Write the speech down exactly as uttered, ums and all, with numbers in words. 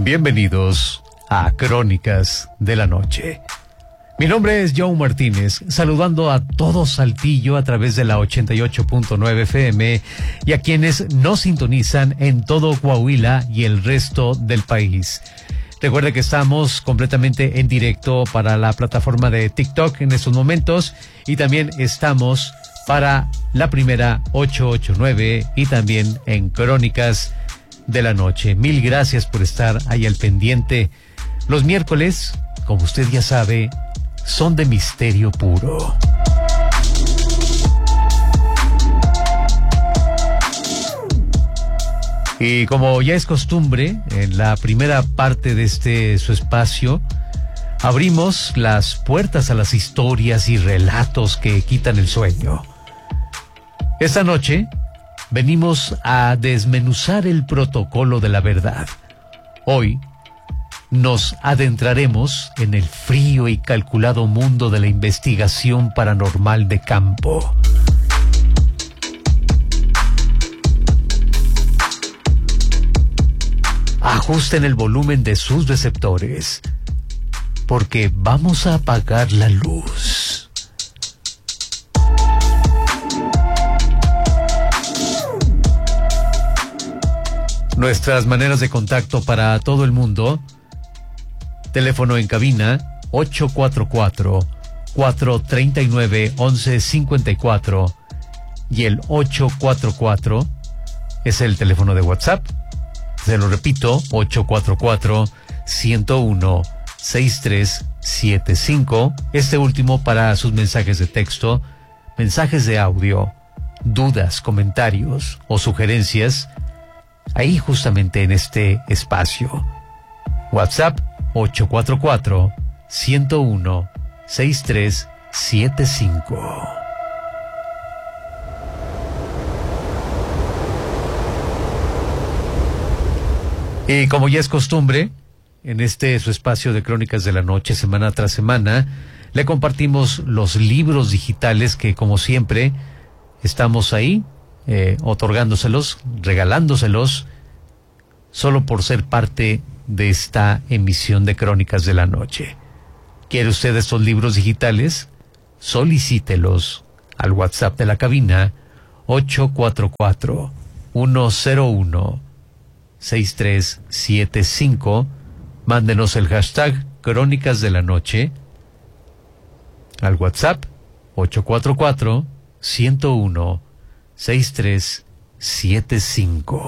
Bienvenidos a Crónicas de la Noche. Mi nombre es Joe Martínez, saludando a todo Saltillo a través de la ochenta y ocho punto nueve F M y a quienes nos sintonizan en todo Coahuila y el resto del país. Recuerde que estamos completamente en directo para la plataforma de TikTok en estos momentos y también estamos para la primera ochocientos ochenta y nueve y también en Crónicas de la Noche. Mil gracias por estar ahí al pendiente. Los miércoles, como usted ya sabe, son de misterio puro. Y como ya es costumbre, en la primera parte de este su espacio, abrimos las puertas a las historias y relatos que quitan el sueño. Esta noche venimos a desmenuzar el protocolo de la verdad. Hoy nos adentraremos en el frío y calculado mundo de la investigación paranormal de campo. Ajusten el volumen de sus receptores, porque vamos a apagar la luz. Nuestras maneras de contacto para todo el mundo: teléfono en cabina ocho cuatro cuatro, cuatro tres nueve, once cincuenta y cuatro y el ocho cuatro cuatro es el teléfono de WhatsApp. Se lo repito, ocho cuatro cuatro, uno cero uno, seis tres siete cinco. Este último para sus mensajes de texto, mensajes de audio, dudas, comentarios o sugerencias, ahí justamente en este espacio. WhatsApp ocho cuatro cuatro, uno cero uno, seis tres siete cinco. Y como ya es costumbre, en este su espacio de Crónicas de la Noche, semana tras semana, le compartimos los libros digitales que, como siempre, estamos ahí, eh, otorgándoselos, regalándoselos, solo por ser parte de esta emisión de Crónicas de la Noche. ¿Quiere usted estos libros digitales? Solicítelos al WhatsApp de la cabina ocho cuatro cuatro, uno cero uno, seis tres siete cinco. Mándenos el hashtag Crónicas de la Noche al WhatsApp ocho cuatro cuatro, uno cero uno, seis tres siete cinco.